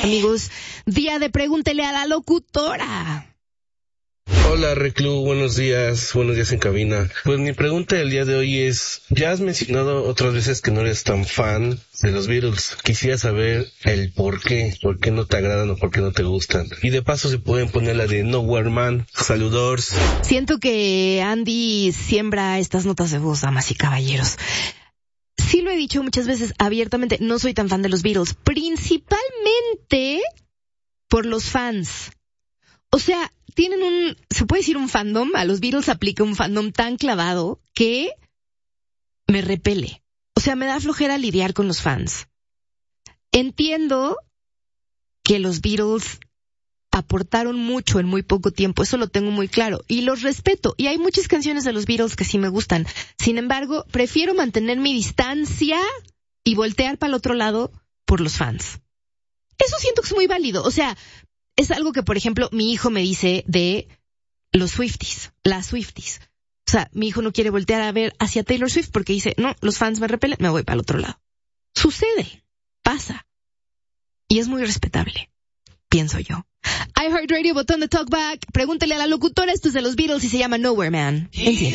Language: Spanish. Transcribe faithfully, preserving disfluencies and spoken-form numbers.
Amigos, día de Pregúntele a la Locutora. Hola Reclu, buenos días, buenos días en cabina. Pues mi pregunta del día de hoy es, ya has mencionado otras veces que no eres tan fan de los Beatles. Quisiera saber el por qué, por qué no te agradan o por qué no te gustan. Y de paso se pueden poner la de Nowhere Man. Saludos. Siento que Andy siembra estas notas de voz, damas y caballeros. Sí lo he dicho muchas veces abiertamente, no soy tan fan de los Beatles, principalmente por los fans. O sea, tienen un, se puede decir un fandom, a los Beatles aplica un fandom tan clavado que me repele. O sea, me da flojera lidiar con los fans. Entiendo que los Beatles aportaron mucho en muy poco tiempo, eso lo tengo muy claro, y los respeto, y hay muchas canciones de los Beatles que sí me gustan. Sin embargo, prefiero mantener mi distancia y voltear para el otro lado por los fans. Eso siento que es muy válido, o sea, es algo que, por ejemplo, mi hijo me dice de los Swifties, las Swifties. O sea, mi hijo no quiere voltear a ver hacia Taylor Swift porque dice, no, los fans me repelen, me voy para el otro lado. Sucede, pasa, y es muy respetable, pienso yo. iHeartRadio, botón de talkback, pregúntele a la locutora, esto es de los Beatles y se llama Nowhere Man.